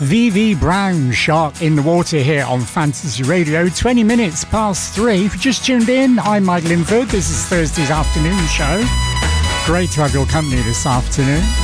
VV Brown, Shark in the Water here on Fantasy Radio, 20 minutes past 3. If you just tuned in, I'm Mike Linford. This is Thursday's afternoon show. Great to have your company this afternoon.